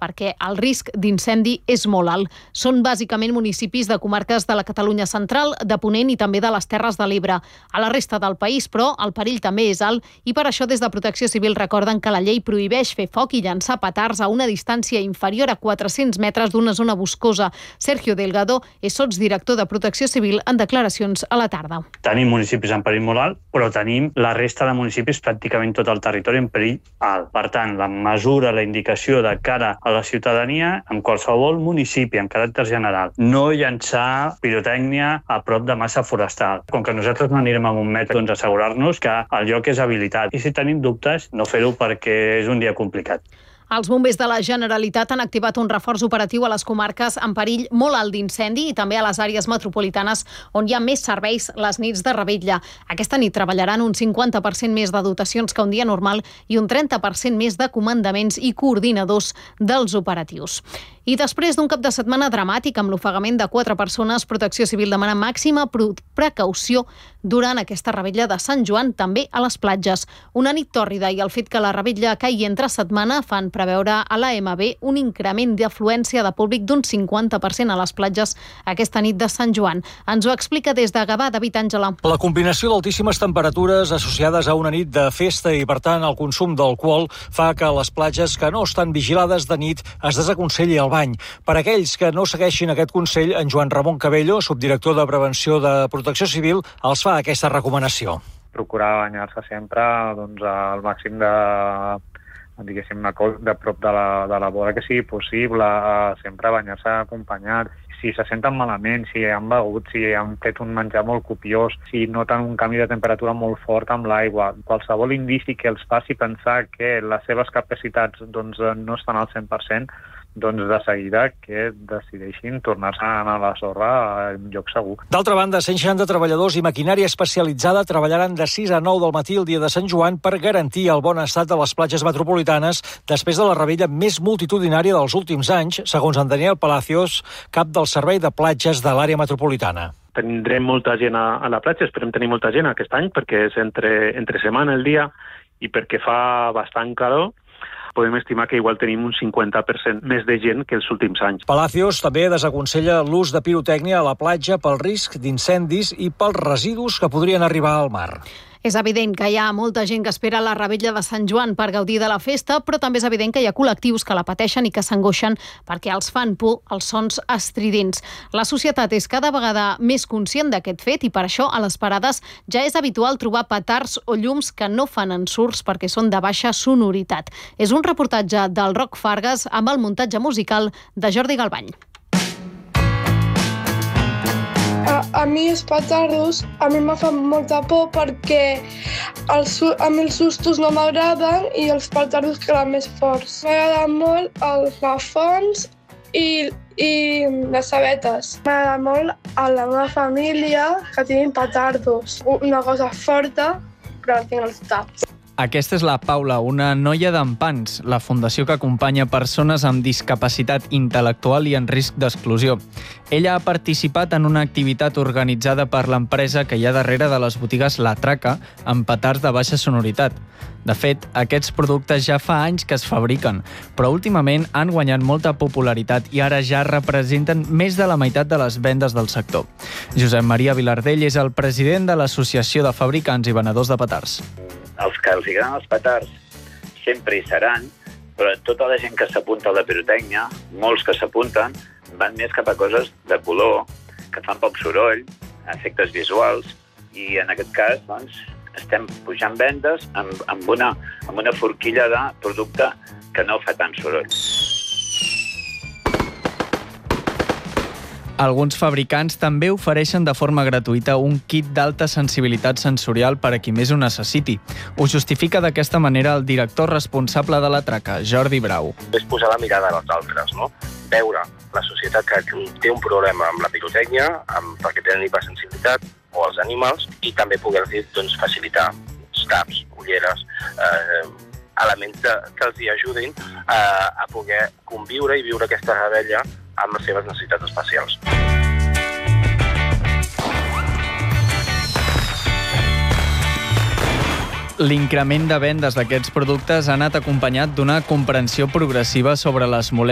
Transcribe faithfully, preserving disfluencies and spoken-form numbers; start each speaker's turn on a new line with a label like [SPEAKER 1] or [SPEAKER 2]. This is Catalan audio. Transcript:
[SPEAKER 1] perquè el risc d'incendi és molt alt. Són bàsicament municipis de comarques de la Catalunya central, de Ponent i també de les Terres de l'Ebre. A la resta del país, però, el perill també és alt i per això des de Protecció Civil recorden que la llei prohibeix fer foc i llançar petards a una distància inferior a quatre-cents metres d'una zona boscosa. Sergio Delgado és sotsdirector de Protecció Civil en declaracions a la tarda.
[SPEAKER 2] Tenim municipis en perill molt alt, però tenim la resta de municipis, pràcticament tot el territori, en perill alt. Per tant, la mesura, la indicació de cara a la ciutadania, en qualsevol municipi, en caràcter general, no llançar pirotècnia a prop de massa forestal. Com que nosaltres no anirem a un metre, doncs assegurar-nos que el lloc és habilitat. I si tenim dubtes, no fer-ho perquè és un dia complicat.
[SPEAKER 1] Els bombers de la Generalitat han activat un reforç operatiu a les comarques en perill molt alt d'incendi i també a les àrees metropolitanes on hi ha més serveis les nits de revetlla. Aquesta nit treballaran un cinquanta per cent més de dotacions que un dia normal i un trenta per cent més de comandaments i coordinadors dels operatius. I després d'un cap de setmana dramàtic amb l'ofegament de quatre persones, Protecció Civil demana màxima precaució durant aquesta revetlla de Sant Joan, també a les platges. Una nit tòrrida i el fet que la revetlla caigui entre setmana fan preveure a l'A M B un increment d'afluència de públic d'un cinquanta per cent a les platges aquesta nit de Sant Joan. Ens ho explica des de Gavà, David Àngela.
[SPEAKER 3] La combinació d'altíssimes temperatures associades a una nit de festa i, per tant, el consum d'alcohol fa que a les platges que no estan vigilades de nit es desaconselli el bany. Per aquells que no segueixin aquest consell, en Joan Ramon Cabello, subdirector de Prevenció de Protecció Civil, els fa aquesta recomanació.
[SPEAKER 4] Procurar banyar-se sempre doncs, al màxim de, diguéssim, de prop de la, de la vora que sigui possible, sempre banyar-se acompanyat. Si se senten malament, si han begut, si han fet un menjar molt copiós, si noten un canvi de temperatura molt fort amb l'aigua, qualsevol indici que els faci pensar que les seves capacitats doncs, no estan al cent per cent, doncs de seguida que decideixin tornar-se a anar a la sorra a un lloc segur.
[SPEAKER 3] D'altra banda, cent seixanta treballadors i maquinària especialitzada treballaran de sis a nou del matí el dia de Sant Joan per garantir el bon estat de les platges metropolitanes després de la revetlla més multitudinària dels últims anys, segons en Daniel Palacios, cap del Servei de Platges de l'àrea metropolitana.
[SPEAKER 5] Tindrem molta gent a, a la platja, esperem tenir molta gent aquest any perquè és entre, entre setmana el dia i perquè fa bastant calor. Podem estimar que igual tenim un cinquanta per cent més de gent que els últims anys.
[SPEAKER 3] Palacios també desaconsella l'ús de pirotècnia a la platja pel risc d'incendis i pels residus que podrien arribar al mar.
[SPEAKER 1] És evident que hi ha molta gent que espera la revetlla de Sant Joan per gaudir de la festa, però també és evident que hi ha col·lectius que la pateixen i que s'angoixen perquè els fan por els sons estridents. La societat és cada vegada més conscient d'aquest fet i per això a les parades ja és habitual trobar petards o llums que no fan ensurts perquè són de baixa sonoritat. És un reportatge del Roc Fargas amb el muntatge musical de Jordi Galbany.
[SPEAKER 6] A, a mi els petardos a mi me fan molta por perquè els, a mi els sustos no m'agraden i els petardos queden més forts. M'agraden molt els plafons i, i les sabetes. M'agrada molt a la meva família que tinguin petardos. Una cosa forta, però no tinc els taps.
[SPEAKER 7] Aquesta és la Paula, una noia d'Empans, la fundació que acompanya persones amb discapacitat intel·lectual i en risc d'exclusió. Ella ha participat en una activitat organitzada per l'empresa que hi ha darrere de les botigues La Traca, amb petards de baixa sonoritat. De fet, aquests productes ja fa anys que es fabriquen, però últimament han guanyat molta popularitat i ara ja representen més de la meitat de les vendes del sector. Josep Maria Vilardell és el president de l'Associació de Fabricants i Venedors de Petards.
[SPEAKER 8] Els que els agraden els petards sempre hi seran, però tota la gent que s'apunta a la pirotècnia, molts que s'apunten, van més cap a coses de color, que fan poc soroll, efectes visuals, i en aquest cas doncs, estem pujant vendes amb, amb, una, amb una forquilla de producte que no fa tant soroll.
[SPEAKER 7] Alguns fabricants també ofereixen de forma gratuïta un kit d'alta sensibilitat sensorial per a qui més ho necessiti. Ho justifica d'aquesta manera el director responsable de La Traca, Jordi Brau.
[SPEAKER 9] És posar la mirada als altres, no? Veure la societat que té un problema amb la pirotècnia, amb, perquè tenen hipersensibilitat, o els animals, i també poder-los doncs, facilitar taps, ulleres, eh, elements de, que els hi ajudin a, a poder conviure i viure aquesta revetlla amb les seves necessitats especials.
[SPEAKER 7] L'increment de vendes d'aquests productes ha anat acompanyat d'una comprensió progressiva sobre les molèsties